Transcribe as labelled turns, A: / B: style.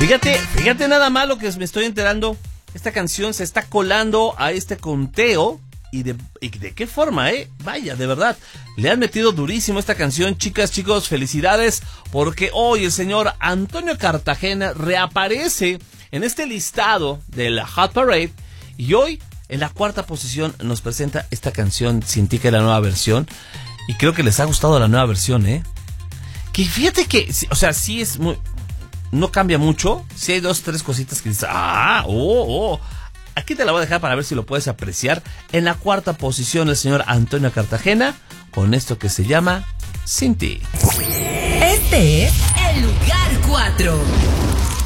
A: Fíjate nada más lo que me estoy enterando. Esta canción se está colando a este conteo. ¿Y de qué forma, Vaya, de verdad, le han metido durísimo esta canción. Chicas, chicos, felicidades, porque hoy el señor Antonio Cartagena reaparece en este listado de la Hot Parade. Y hoy, en la cuarta posición, nos presenta esta canción Sin ti, que es la nueva versión. Y creo que les ha gustado la nueva versión, Que fíjate que, o sea, sí es muy... No cambia mucho. Sí hay 2, 3 cositas que dices, Aquí te la voy a dejar para ver si lo puedes apreciar. En la cuarta posición, el señor Antonio Cartagena, con esto que se llama Sin ti.
B: Este es el lugar 4.